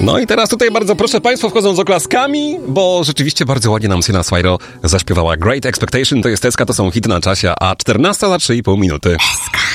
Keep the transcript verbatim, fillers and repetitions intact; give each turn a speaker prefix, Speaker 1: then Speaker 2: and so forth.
Speaker 1: No i teraz tutaj bardzo proszę Państwa wchodzą z oklaskami, bo rzeczywiście bardzo ładnie nam Sienna Swiro zaśpiewała Great Expectation, to jest Eska, to są hity na czasie, a czternasta za trzy i pół minuty.
Speaker 2: Eska.